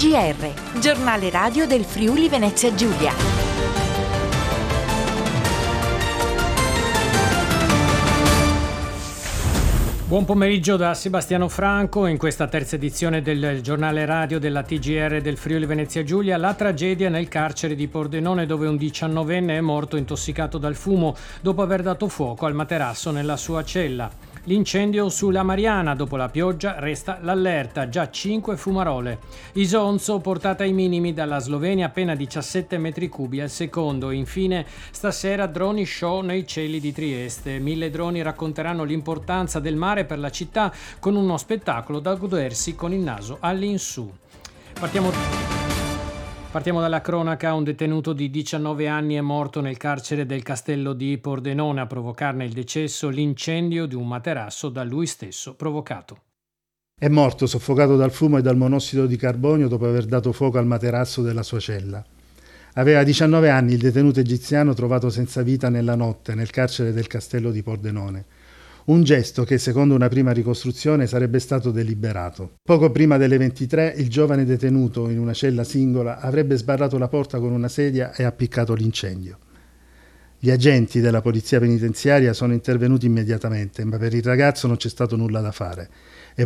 TGR, giornale radio del Friuli Venezia Giulia. Buon pomeriggio da Sebastiano Franco. In questa terza edizione del giornale radio della TGR del Friuli Venezia Giulia, la tragedia nel carcere di Pordenone, dove un 19enne è morto intossicato dal fumo dopo aver dato fuoco al materasso nella sua cella. L'incendio sulla Mariana, dopo la pioggia resta l'allerta, già 5 fumarole. Isonzo portata ai minimi dalla Slovenia, appena 17 metri cubi al secondo. Infine stasera droni show nei cieli di Trieste. 1000 droni racconteranno l'importanza del mare per la città, con uno spettacolo da godersi con il naso all'insù. Partiamo dalla cronaca. Un detenuto di 19 anni è morto nel carcere del Castello di Pordenone. A provocarne il decesso l'incendio di un materasso da lui stesso provocato. È morto soffocato dal fumo e dal monossido di carbonio dopo aver dato fuoco al materasso della sua cella. Aveva 19 anni il detenuto egiziano trovato senza vita nella notte nel carcere del Castello di Pordenone. Un gesto che, secondo una prima ricostruzione, sarebbe stato deliberato. Poco prima delle 23, il giovane detenuto, in una cella singola, avrebbe sbarrato la porta con una sedia e appiccato l'incendio. Gli agenti della polizia penitenziaria sono intervenuti immediatamente, ma per il ragazzo non c'è stato nulla da fare.